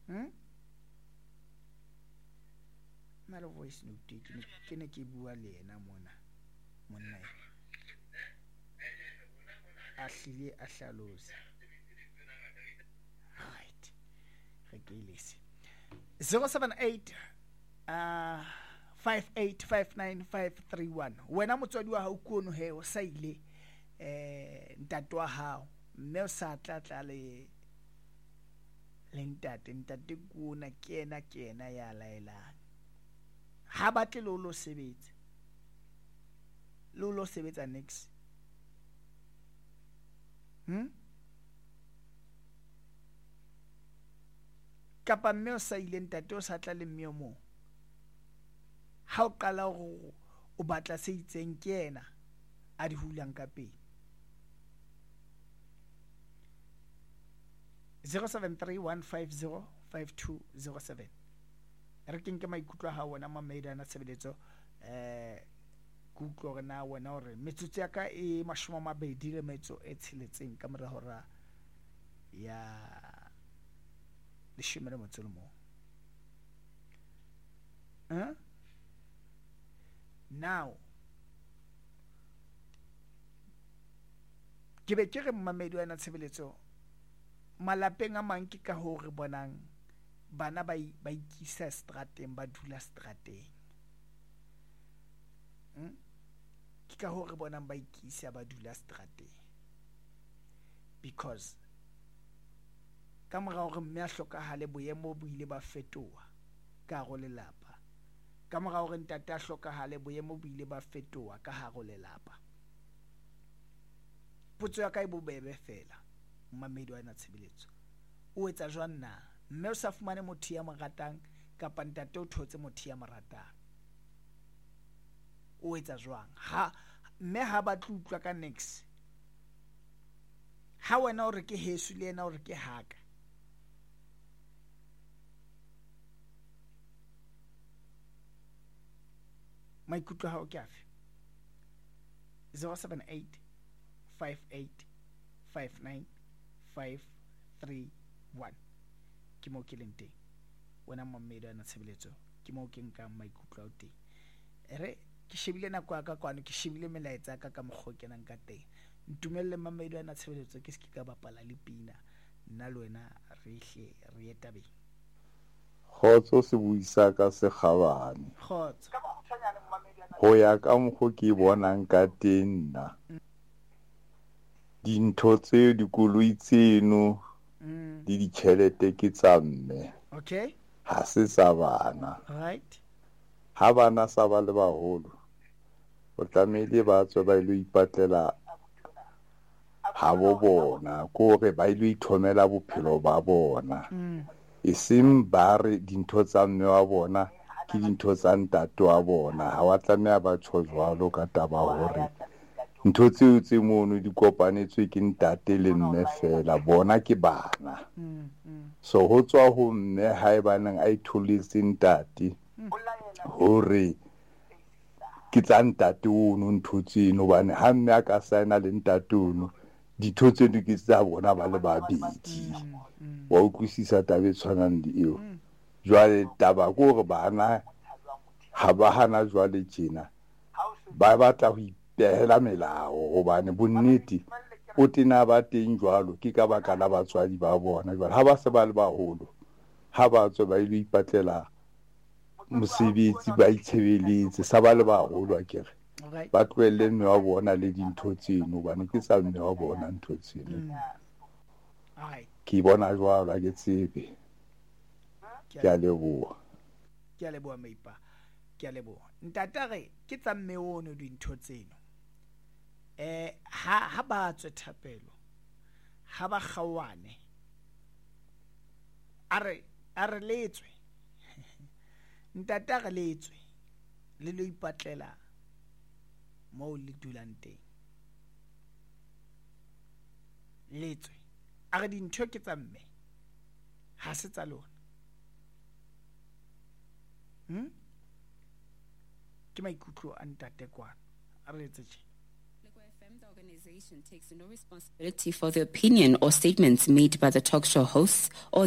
na le voice note ke ne ke bua le ena mona monna a hlile a hlalosa right re ke ilese 078 5859531 wena motswadi wa hao kono he o sa ile ntate wa hao mme o sa tla le ntate kuna ke ena ya laelang ha batle lo sebetsa next kapa mme o sa ile ntate o sa tla le mme o mo ha o qala go o batla se itseng ke ena a di hulang ka pele 0731505207 re ke maikutlo ha wona mameidana tshebeletso kutlo re na wena hore metsotso ya ka e 26 ka mora hora ya leshome le motso le mo now ke be ke re mamedi wa tshebeletso malapeng a mang ke ka ho re bonang bana ba ikisa strateng ba dula strateng ke ka ho re bonang ba ikisa ba dula strateng because ka mora hore mme a hlokahale boemo bo ile ba fetoha ka go lelapa ka mora hore ntate a hlokahale boemo bo ile ba fetoha ka ha go lelapa potso ya ka e bobebe fela mmamedi wa tshebeletso o etsa jwang na mme o sa fumane motho ya mo ratang kapa ntate o thotse motho ya mo ratang o etsa jwang ha mme ha ba tlutlwa ka next ha wena o re ke hesu le ena o re ke haka maikutlo ha o ke afe 078 5859531 ke mo ke leng teng wena mmamedi wa tshebeletso ke mo ke nka maikutlo a teng re ke shebile nako ya ka kwano ke shebile melaetsa ka mokgo kenang ka teng ntumelle mmamedi wa tshebeletso ke se ke ka bapala le pina nna le wena re hle re etabeng khotso se buisa ka sekgabane khotso ho ya ka mokgo ke bonang ka teng nna dintho tse dikoloi tseno di ditjhelete ke tsa mme okay ha se sa bana right ha bana sa ba le baholo o tlamehile ba tswe ba ile ipatlela ha bo bona ko re ba ile ithomela bophelo ba bona e seng ba re dintho tsa mme wa bona ke dintho tsa ntate wa bona ha wa tlameha ba tsho jwalo ka taba hore ntho tseo tse mono di kopanetswe ke ntate le mme fela bona ke bana so ho tswa ho mme haebaneng a itholetse ntate hore ke tsa ntate ono ntho tseno bane ha mme a ka saena le ntate ono ditho tseno ke tsa bona ba le babedi wa utlwisisa tabe tshwanang le eo jwale taba ko re bana ha ba hana jwale tjena ba batla ho ipehela melao hobane bonnete o tena ba teng jwalo ke ka baka la batswadi ba bona jwale ha ba se ba le baholo ha ba tswe ba ile ipatlela mosebetsi ba itshebeletse sa ba le baholo a kere ba tlohelle mme wa bona le dintho tseno bane ke tsa mme wa bona ntho tseno ke bona jwalo a ke tsebe ke a leboha maipa ke a leboha ntata re ke tsa mme ono dintho tseno ha ba tswe thapelo ha ba kgawane a re letswe ntata re letswe le lo ipatlela mo le dulang teng letswe a re dintho ke tsa mme ha se tsa lona ke maikutlo a ntate kwana a re etse tje. The organization takes no responsibility for the opinion or statements made by the talk show hosts or